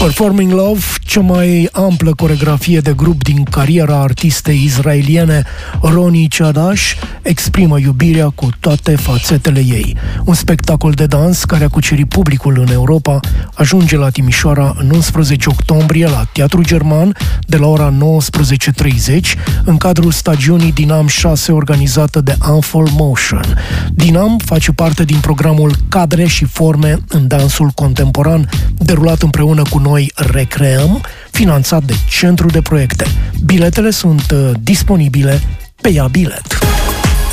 Performing Love, cea mai amplă coreografie de grup din cariera artistei israeliene Roni Chadash, exprimă iubirea cu toate fațetele ei. Un spectacol de dans care a cucerit publicul în Europa ajunge la Timișoara în 11 octombrie la Teatru German de la ora 19:30 în cadrul stagiunii Dinam 6 organizată de Unfold Motion. Dinam face parte din programul Cadre și forme în dansul contemporan, derulat împreună cu Noi Recreăm, finanțat de Centru de Proiecte. Biletele sunt disponibile pe Ea Bilet.